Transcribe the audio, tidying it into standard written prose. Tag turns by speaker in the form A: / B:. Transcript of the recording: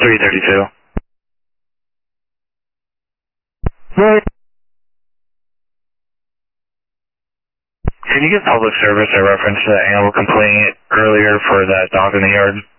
A: 332. Can you give public service a reference to that animal complaint earlier for that dog in the yard?